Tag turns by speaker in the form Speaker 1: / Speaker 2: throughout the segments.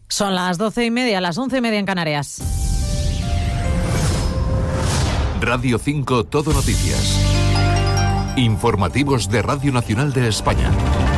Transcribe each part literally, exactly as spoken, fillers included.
Speaker 1: Son las doce y media, las once y media en Canarias.
Speaker 2: Radio cinco Todo Noticias. Informativos de Radio Nacional de España.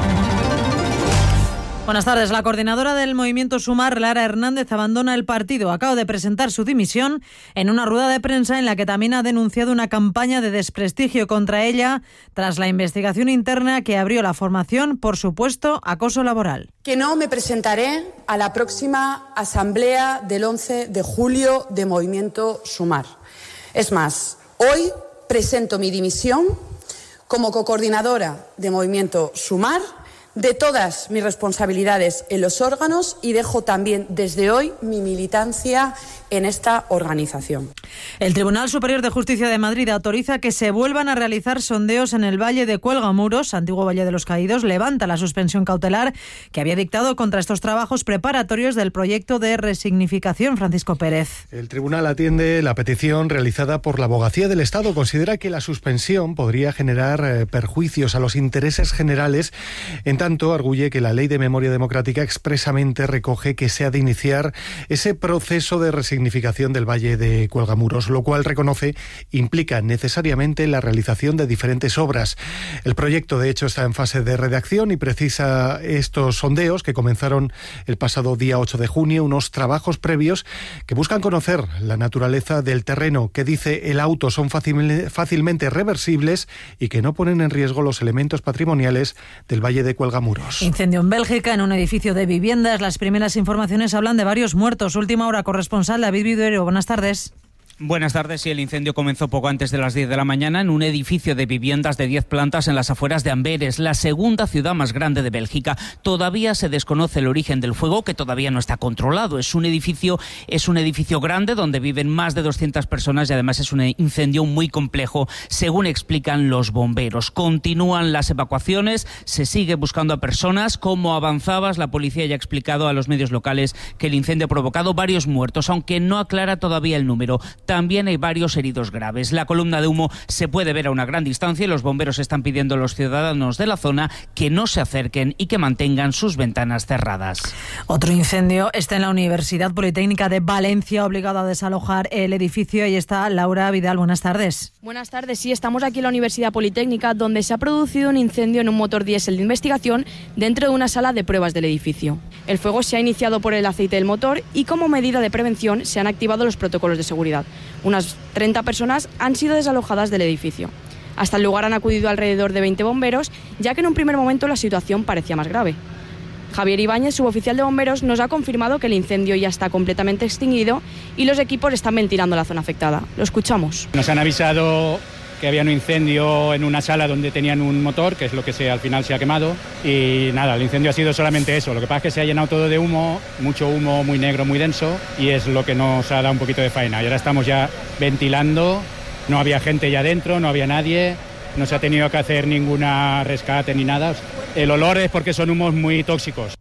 Speaker 1: Buenas tardes. La coordinadora del Movimiento Sumar, Lara Hernández, abandona el partido. Acaba de presentar su dimisión en una rueda de prensa en la que también ha denunciado una campaña de desprestigio contra ella tras la investigación interna que abrió la formación por supuesto acoso laboral.
Speaker 3: Que no me presentaré a la próxima asamblea del once de julio de Movimiento Sumar. Es más, hoy presento mi dimisión como cocoordinadora de Movimiento Sumar de todas mis responsabilidades en los órganos y dejo también desde hoy mi militancia en esta organización.
Speaker 1: El Tribunal Superior de Justicia de Madrid autoriza que se vuelvan a realizar sondeos en el Valle de Cuelgamuros, antiguo Valle de los Caídos. Levanta la suspensión cautelar que había dictado contra estos trabajos preparatorios del proyecto de resignificación. Francisco Pérez.
Speaker 4: El tribunal atiende la petición realizada por la Abogacía del Estado. Considera que la suspensión podría generar eh, perjuicios a los intereses generales. En tanto, arguye que la Ley de Memoria Democrática expresamente recoge que se ha de iniciar ese proceso de resignificación del Valle de Cuelgamuros, lo cual reconoce implica necesariamente la realización de diferentes obras. El proyecto, de hecho, está en fase de redacción y precisa estos sondeos que comenzaron el pasado día ocho de junio, unos trabajos previos que buscan conocer la naturaleza del terreno, que dice el auto son fácil, fácilmente reversibles y que no ponen en riesgo los elementos patrimoniales del Valle de Cuelgamuros.
Speaker 1: Incendio en Bélgica, en un edificio de viviendas. Las primeras informaciones hablan de varios muertos. Última hora, corresponsal David Viduero. Buenas tardes.
Speaker 5: Buenas tardes. Sí, el incendio comenzó poco antes de las diez de la mañana en un edificio de viviendas de diez plantas en las afueras de Amberes, la segunda ciudad más grande de Bélgica. Todavía se desconoce el origen del fuego, que todavía no está controlado. Es un edificio, es un edificio grande donde viven más de doscientas personas y además es un incendio muy complejo, según explican los bomberos. Continúan las evacuaciones, se sigue buscando a personas. Como avanzabas, la policía ya ha explicado a los medios locales que el incendio ha provocado varios muertos, aunque no aclara todavía el número. También hay varios heridos graves. La columna de humo se puede ver a una gran distancia y los bomberos están pidiendo a los ciudadanos de la zona que no se acerquen y que mantengan sus ventanas cerradas.
Speaker 1: Otro incendio está en la Universidad Politécnica de Valencia, obligado a desalojar el edificio. Ahí está Laura Vidal. Buenas tardes.
Speaker 6: Buenas tardes. Sí, estamos aquí en la Universidad Politécnica, donde se ha producido un incendio en un motor diésel de investigación dentro de una sala de pruebas del edificio. El fuego se ha iniciado por el aceite del motor y como medida de prevención se han activado los protocolos de seguridad. Unas treinta personas han sido desalojadas del edificio. Hasta el lugar han acudido alrededor de veinte bomberos, ya que en un primer momento la situación parecía más grave. Javier Ibáñez, suboficial de bomberos, nos ha confirmado que el incendio ya está completamente extinguido y los equipos están ventilando la zona afectada. Lo escuchamos.
Speaker 7: Nos han avisado que había un incendio en una sala donde tenían un motor, que es lo que se, al final se ha quemado. Y nada, el incendio ha sido solamente eso. Lo que pasa es que se ha llenado todo de humo, mucho humo, muy negro, muy denso, y es lo que nos ha dado un poquito de faena. Y ahora estamos ya ventilando, no había gente ya dentro, no había nadie, no se ha tenido que hacer ninguna rescate ni nada. El olor es porque son humos muy tóxicos.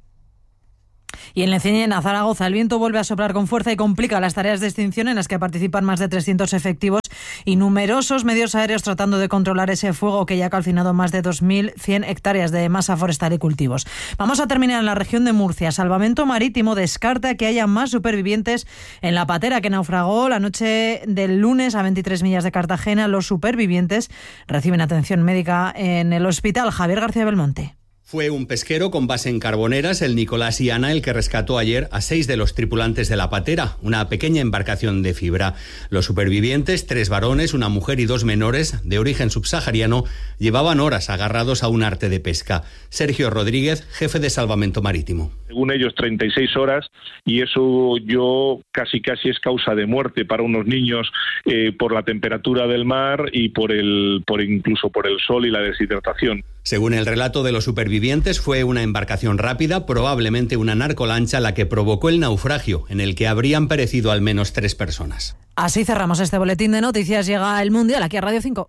Speaker 1: Y en Lenciña, en Zaragoza, el viento vuelve a soplar con fuerza y complica las tareas de extinción en las que participan más de trescientos efectivos y numerosos medios aéreos tratando de controlar ese fuego que ya ha calcinado más de dos mil cien hectáreas de masa forestal y cultivos. Vamos a terminar en la región de Murcia. Salvamento Marítimo descarta que haya más supervivientes en la patera que naufragó la noche del lunes a veintitrés millas de Cartagena. Los supervivientes reciben atención médica en el hospital. Javier García Belmonte.
Speaker 8: Fue un pesquero con base en Carboneras, el Nicolás y Ana, el que rescató ayer a seis de los tripulantes de la patera, una pequeña embarcación de fibra. Los supervivientes, tres varones, una mujer y dos menores, de origen subsahariano, llevaban horas agarrados a un arte de pesca. Sergio Rodríguez, jefe de Salvamento Marítimo.
Speaker 9: Según ellos, treinta y seis horas, y eso yo casi casi es causa de muerte para unos niños eh, por la temperatura del mar y por el, por incluso por el sol y la deshidratación.
Speaker 8: Según el relato de los supervivientes, fue una embarcación rápida, probablemente una narcolancha, la que provocó el naufragio, en el que habrían perecido al menos tres personas.
Speaker 1: Así cerramos este boletín de noticias. Llega el Mundial aquí a Radio cinco.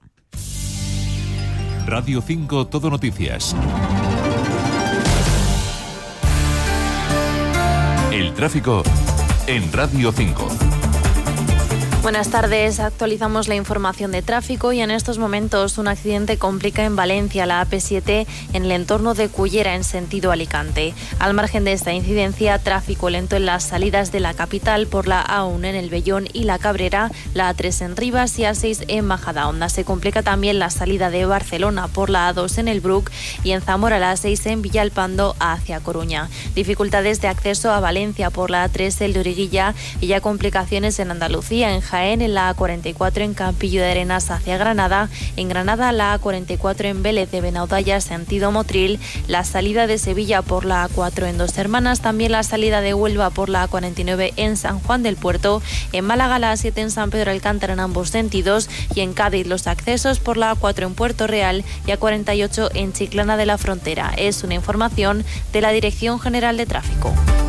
Speaker 2: Radio cinco Todo Noticias. El tráfico en Radio cinco.
Speaker 10: Buenas tardes, actualizamos la información de tráfico y en estos momentos un accidente complica en Valencia la A P siete en el entorno de Cullera en sentido Alicante. Al margen de esta incidencia, tráfico lento en las salidas de la capital por la A uno en el Vellón y la Cabrera, la A tres en Rivas y A seis en Majadahonda. Se complica también la salida de Barcelona por la A dos en el Bruc y en Zamora la A seis en Villalpando hacia Coruña. Dificultades de acceso a Valencia por la A tres el de Origuilla y ya complicaciones en Andalucía, en Jaén, en la A cuarenta y cuatro en Campillo de Arenas hacia Granada, en Granada la A cuarenta y cuatro en Vélez de Benaudalla sentido Motril, la salida de Sevilla por la A cuatro en Dos Hermanas, también la salida de Huelva por la A cuarenta y nueve en San Juan del Puerto, en Málaga la A siete en San Pedro Alcántara en ambos sentidos y en Cádiz los accesos por la A cuatro en Puerto Real y A cuarenta y ocho en Chiclana de la Frontera. Es una información de la Dirección General de Tráfico.